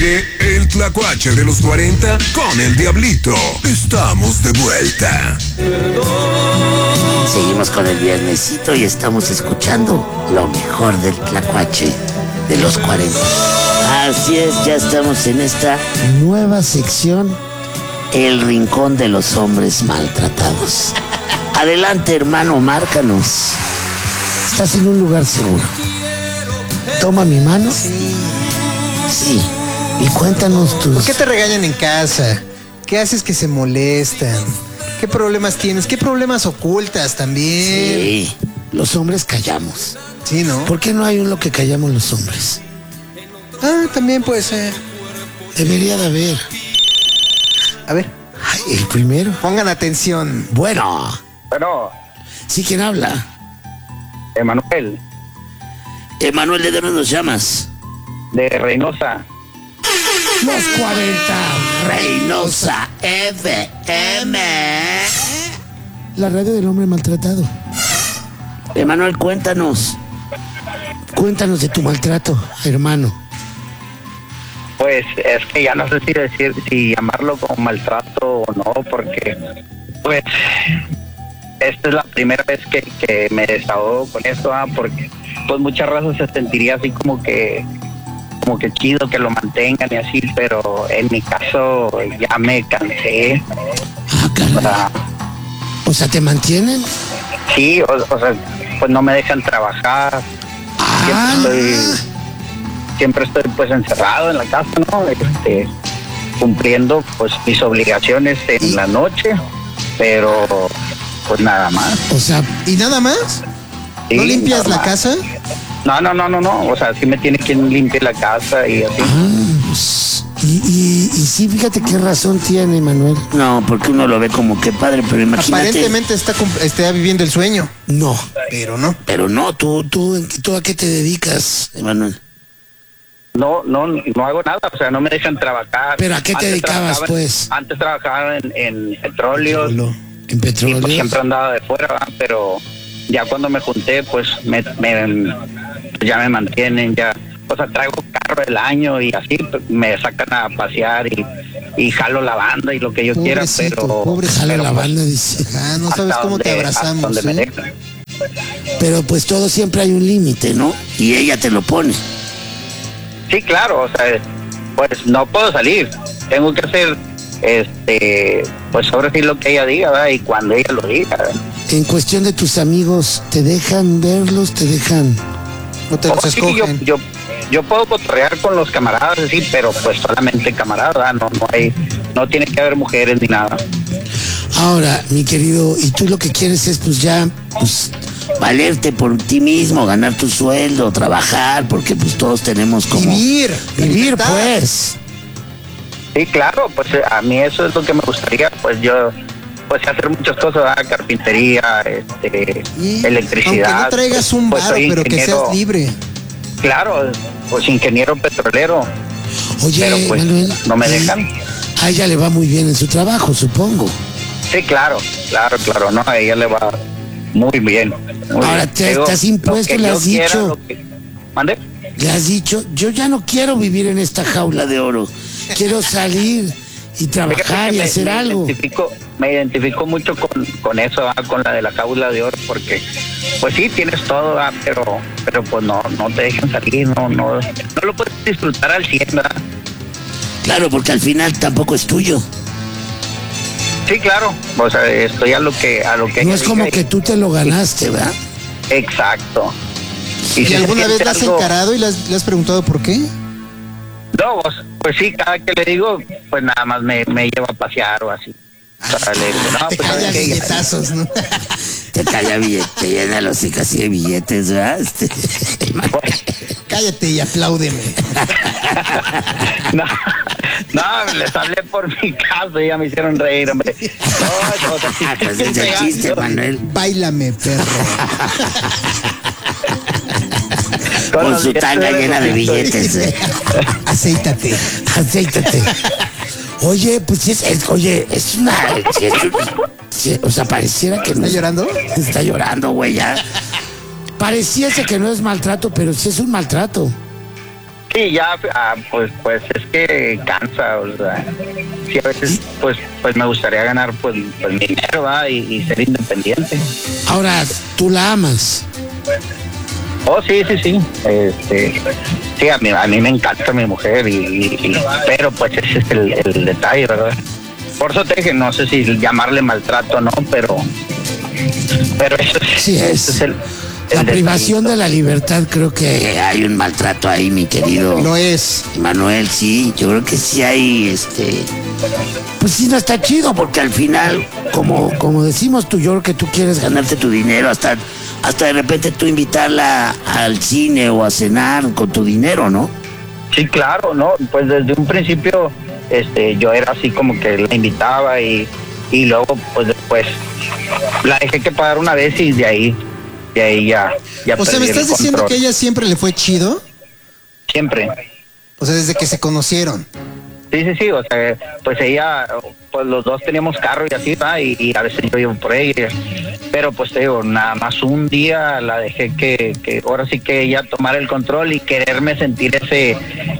aire, el tlacuache de los 40 con el Diablito. Estamos de vuelta. Seguimos con el viernesito y estamos escuchando lo mejor del tlacuache de los 40. Así es, ya estamos en esta nueva sección, el rincón de los hombres maltratados. Adelante, hermano, márcanos. Estás en un lugar seguro. Toma mi mano. Sí. Y cuéntanos tus... ¿Por qué te regañan en casa? ¿Qué haces que se molestan? ¿Qué problemas tienes? ¿Qué problemas ocultas también? Sí, los hombres callamos. Sí, ¿no? ¿Por qué no hay uno que callamos los hombres? Ah, también puede ser. Debería de haber. A ver. Ay, el primero. Pongan atención. Bueno. Bueno, ¿Sí, quién habla? Emanuel, Emanuel, ¿de dónde nos llamas? de Reynosa. Los 40, Reynosa FM. La radio del hombre maltratado. Emanuel, cuéntanos. Cuéntanos de tu maltrato, hermano. Pues es que ya no sé si llamarlo como maltrato o no, porque pues esta es la primera vez que me desahogo con esto, porque pues muchas razas se sentiría así como que chido que lo mantengan y así, pero en mi caso ya me cansé. Ah, carnal. O sea, ¿te mantienen? Sí, o sea, pues no me dejan trabajar. Siempre estoy pues encerrado en la casa, ¿no? Cumpliendo pues mis obligaciones en la noche, pero pues nada más. O sea, ¿y nada más? Sí, ¿No limpias la más. casa? No, o sea, sí me tiene quien limpie la casa y así. Y sí, fíjate qué razón tiene, Manuel. No, porque uno lo ve como que padre, pero imagínate. Aparentemente está viviendo el sueño. No. Pero no. Pero no, ¿tú a qué te dedicas, Manuel? No hago nada, o sea, no me dejan trabajar. ¿Pero a qué te dedicabas, pues? Antes trabajaba en petróleos. En petróleo. Y pues siempre andaba de fuera, ¿verdad? Pero ya cuando me junté, pues ya me mantienen, ya. O sea, traigo carro del año y así me sacan a pasear y jalo la banda y lo que yo quiera, pero... Jalo la banda, dice. No sabes cómo te abrazamos, me dejan. Pero pues todo siempre hay un límite, ¿no? Y ella te lo pone. Sí, claro, o sea, pues no puedo salir. Tengo que hacer, pues ahora sí lo que ella diga, ¿verdad? Y cuando ella lo diga, ¿verdad? En cuestión de tus amigos, ¿te dejan verlos? ¿Te dejan...? ¿O te los escogen? Yo puedo cotorrear con los camaradas, sí, pero pues solamente camaradas, ¿verdad? No tiene que haber mujeres ni nada. Ahora, mi querido, y tú lo que quieres es pues ya, pues, valerte por ti mismo, ganar tu sueldo, trabajar, porque pues todos tenemos como... Vivir, pues. Sí, claro, pues a mí eso es lo que me gustaría, pues yo... Pues hacer muchas cosas, ¿verdad? Carpintería, electricidad. Aunque no traigas un pues, varo, pero que seas libre. Claro, pues ingeniero petrolero. Oye, pero pues Manuel, no me dejan. A ella le va muy bien en su trabajo, supongo. Sí, claro, no, a ella le va muy bien. Ahora te has impuesto, le has dicho. ¿Mande? Le has dicho, yo ya no quiero vivir en esta jaula de oro. Quiero salir y trabajar y hacer algo. Me identifico mucho con eso, con la de la jaula de oro, porque pues sí, tienes todo, pero pues no te dejan salir, no lo puedes disfrutar al 100, ¿verdad? Claro, porque al final tampoco es tuyo. Sí, claro, o sea, estoy a lo que no es como que tú te lo ganaste, ¿verdad? Exacto. ¿Y alguna vez la has encarado y le has preguntado por qué? No, pues sí, cada que le digo, pues nada más me lleva a pasear o así. Le digo, no, te pues calla billetazos, ¿no? Te calla billetes, te llena los hijos así de billetes, ¿verdad? Cállate y apláudeme. No, les hablé por mi caso y ya me hicieron reír, hombre. No, o sea, sí, pues es el chiste, Manuel. Báilame, perro. Con su tanga llena de billetes. Acéitate. Oye, pues es una... o sea, pareciera que no... ¿Está llorando? Está llorando, güey, ya. Pareciese que no es maltrato, pero sí es un maltrato. Sí, ya, pues es que cansa, o sea, sí, a veces, pues me gustaría ganar, pues mi dinero, ¿verdad? Y ser independiente. Ahora, ¿tú la amas? Oh, sí. Sí, a mí me encanta mi mujer, pero pues ese es el detalle, ¿verdad? Por eso te dije, no sé si llamarle maltrato o no, pero eso Sí, ese es el la detallito. privación de la libertad, creo que hay un maltrato ahí, mi querido Lo es. Manuel, sí, yo creo que sí hay, pues sí, no está chido, porque al final, como decimos tú, yo creo que tú quieres ganarte tu dinero, hasta de repente tú invitarla al cine o a cenar con tu dinero, ¿no? Sí, claro, ¿no? Pues desde un principio, yo era así como que la invitaba y luego, pues después la dejé que pagar una vez y de ahí ya O sea, perdí ¿me el estás diciendo control. que a ella siempre le fue chido? Siempre. O sea, desde que se conocieron. Sí, o sea, pues ella, pues los dos teníamos carro y así, ¿va? Y a veces yo iba por ella. Pero pues te digo, nada más un día la dejé que ahora sí que ella tomara el control y quererme sentir ese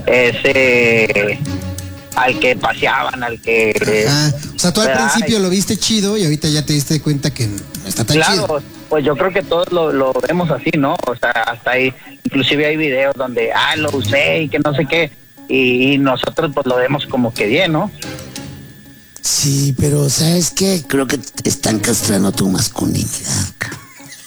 al que paseaban, al que... Ajá. O sea, tú al ¿verdad? principio lo viste chido y ahorita ya te diste cuenta que no está tan Claro, chido. pues yo creo que todos lo vemos así, ¿no? O sea, hasta ahí, inclusive hay videos donde, lo usé y que no sé qué, y nosotros pues lo vemos como que bien, ¿no? Sí, pero ¿sabes qué? Creo que te están castrando tu masculinidad, cabrón.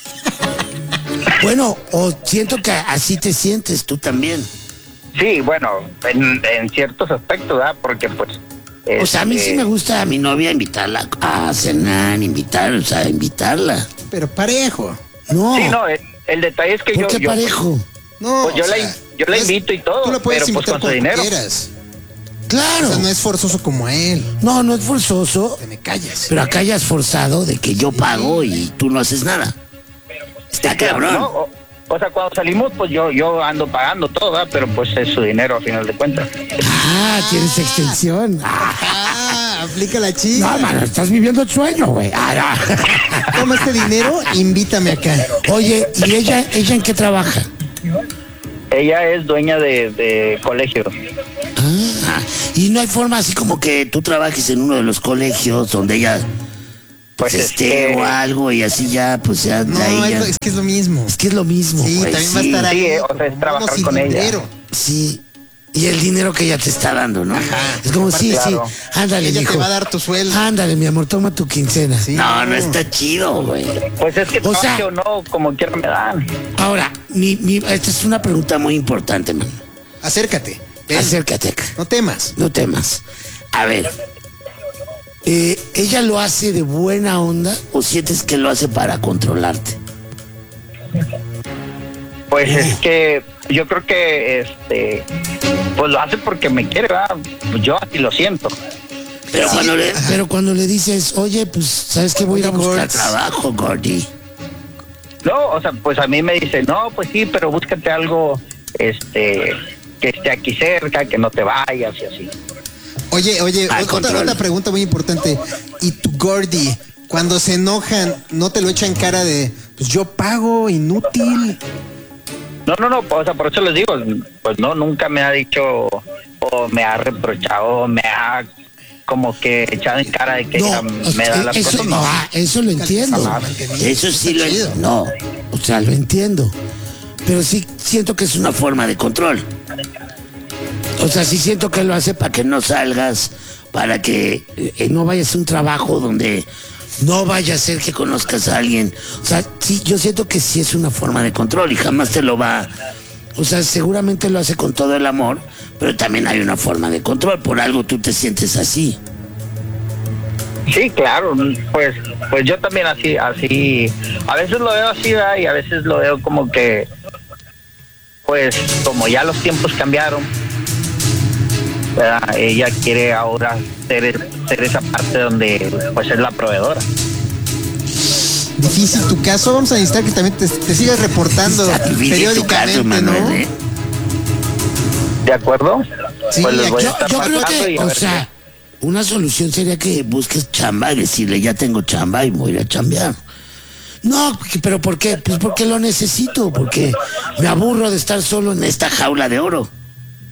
Bueno, o siento que así te sientes tú también. Sí, bueno, en ciertos aspectos, ¿verdad? Porque pues... O sea, a mí sí me gusta a mi novia invitarla a cenar, invitarla. Pero parejo. No, Sí, no, el detalle es que ¿por qué yo parejo? No, pues yo o sea, la invito y todo, tú la puedes pero pues invitar con su dinero. cuando quieras. Claro. O sea, no es forzoso como a él. No es forzoso, Te me calles. pero acá ya es forzado de que yo pago y tú no haces nada. Está cabrón. No, o sea, cuando salimos, pues yo ando pagando todo, ¿verdad? Pero pues es su dinero a final de cuentas. Ah, tienes extensión. Aplica la chica. No, mano, estás viviendo el sueño, güey. Toma este dinero, invítame acá. Oye, ¿y ella en qué trabaja? Ella es dueña de colegio. Y no hay forma así como que tú trabajes en uno de los colegios donde ella Pues esté o algo y así ya, pues ya No, de ahí ya. es que es lo mismo. Es que es lo mismo, Sí, güey. también va a estar ahí. Sí, o sea, es trabajar sin con ella. dinero. Sí. Y el dinero que ella te está dando, ¿no? Es como, sí, claro. sí. Ándale, Ella mijo. te va a dar tu sueldo. Ándale, mi amor, toma tu quincena. Sí. No está chido, güey. Pues es que O sea- trabaje o no, como quiera me dan. Ahora, esta es una pregunta muy importante, man. Acércate. Ven. Acércate acá. No temas. No temas. A ver, ¿ella lo hace de buena onda o sientes que lo hace para controlarte? Pues es que yo creo que pues lo hace porque me quiere, ¿verdad? Pues yo así lo siento. Pero, cuando le dices, oye, pues, ¿sabes qué? Voy a ir a Oye, buscar Gords. trabajo, Gordy. No, o sea, pues a mí me dice, no, pues sí, pero búscate algo, que esté aquí cerca, que no te vayas y así. Oye, otra pregunta muy importante. ¿Y tu Gordy, cuando se enojan, no te lo echan cara de, pues yo pago, inútil? No, o sea, por eso les digo, pues no, nunca me ha dicho o me ha reprochado o me ha como que echado en cara de que ella me da las eso, cosas. No. eso lo entiendo. Eso sí lo chido. entiendo. No, o sea, lo entiendo. Pero sí siento que es una forma de control. O sea, sí siento que lo hace para que no salgas, para que no vayas a un trabajo donde no vaya a ser que conozcas a alguien. O sea, sí, yo siento que sí es una forma de control y jamás te lo va... O sea, seguramente lo hace con todo el amor, pero también hay una forma de control. Por algo tú te sientes así. Sí, claro, pues yo también así, a veces lo veo así, ¿verdad? Y a veces lo veo como que, pues como ya los tiempos cambiaron, ¿verdad? Ella quiere ahora ser esa parte donde pues es la proveedora. Difícil tu caso. Vamos a necesitar que también te sigas reportando Está difícil tu caso, periódicamente, Manuel, ¿no? ¿eh? ¿De acuerdo? Sí, Pues les voy a Yo estar creo marcando y que, a o ver sea, una solución sería que busques chamba y decirle, ya tengo chamba y voy a ir a chambear. No, pero ¿por qué? Pues porque lo necesito, porque me aburro de estar solo en esta jaula de oro.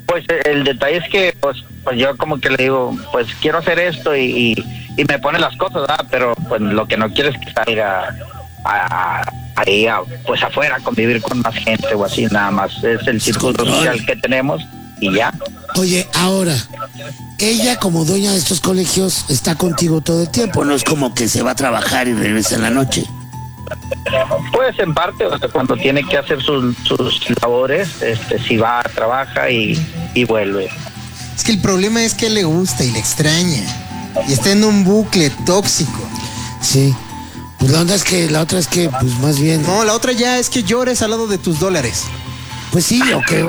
Pues el detalle es que pues yo como que le digo, pues quiero hacer esto y me pone las cosas, ¿verdad? Pero pues lo que no quiero es que salga ahí pues afuera a convivir con más gente o así, nada más. Es el círculo social que tenemos y ya. Oye, ahora, ella como dueña de estos colegios está contigo todo el tiempo, no es como que se va a trabajar y regresa en la noche. Pues en parte, o sea, cuando tiene que hacer sus labores, si va, trabaja y vuelve. Es que el problema es que le gusta y le extraña. Y está en un bucle tóxico. Sí. Pues la otra es que, pues más bien. No, la otra ya es que llores al lado de tus dólares. Pues sí,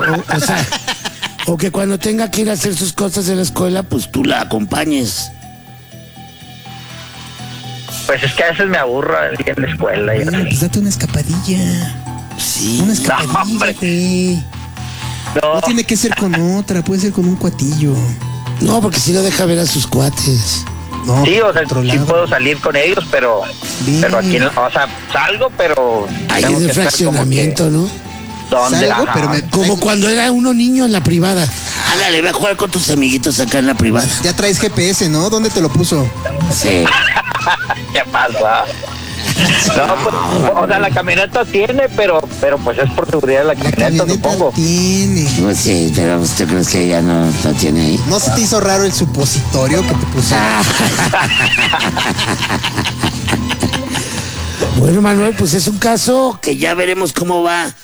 o que cuando tenga que ir a hacer sus cosas en la escuela, pues tú la acompañes. Pues es que a veces me aburro en la escuela. Y Pues date una escapadilla. Sí. Una escapadilla, güey. No tiene que ser con otra, puede ser con un cuatillo. No, porque si no deja ver a sus cuates. No, sí, o sea, sí puedo salir con ellos, pero aquí no, o sea, salgo, pero ahí es de fraccionamiento, ¿no? ¿Dónde? Salgo, pero como cuando era uno niño en la privada. Ándale, ve a jugar con tus amiguitos acá en la privada. Ya traes GPS, ¿no? ¿Dónde te lo puso? Sí. ¿Qué pasa? No, pues, o sea, la camioneta tiene, pero pues es por seguridad de la camioneta, supongo. Tiene. Pues sí, pero ¿usted crees que ella no tiene ahí? ¿No se te hizo raro el supositorio que te puso? Bueno, Manuel, pues es un caso que ya veremos cómo va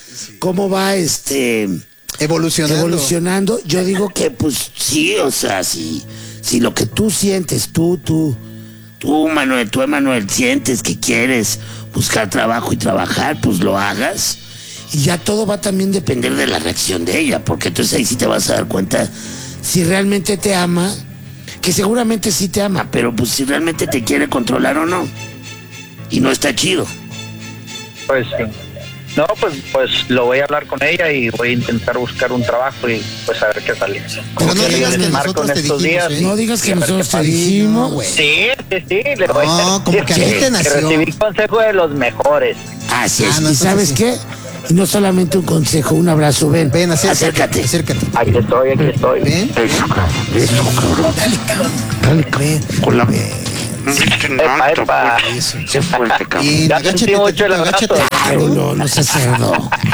evolucionando. Yo digo que pues sí, o sea, si lo que tú sientes, tú, Emanuel, sientes que quieres buscar trabajo y trabajar, pues lo hagas. Y ya todo va también a depender de la reacción de ella, porque entonces ahí sí te vas a dar cuenta si realmente te ama, que seguramente sí te ama, pero pues si realmente te quiere controlar o no. Y no está chido. Pues sí. No, pues lo voy a hablar con ella y voy a intentar buscar un trabajo y pues a ver qué sale. Pero no digas que nosotros te dijimos, ¿eh? No digas que nosotros te dijimos, güey. Sí, le voy a No, como que a ti te nació. recibí consejo de los mejores. Así es. no, ¿Y sabes qué? Y no solamente un consejo, un abrazo, ven, acércate. Aquí estoy. Ven. Eso, cabrón. Dale, ven. Con la... Epa. Qué fuerte, cabrón. Y Ya sentí mucho el abrazo. Claro, no seas cerdo.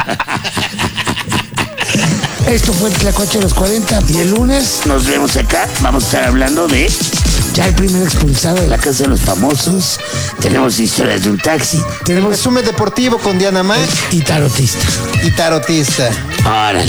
Esto fue el Tlacuache de los 40. Y el lunes nos vemos acá. Vamos a estar hablando de ya el primer expulsado de la Casa de los Famosos. Tenemos historias de un taxi. Tenemos Resumen deportivo con Diana Mar y tarotista. y tarotista. Órale.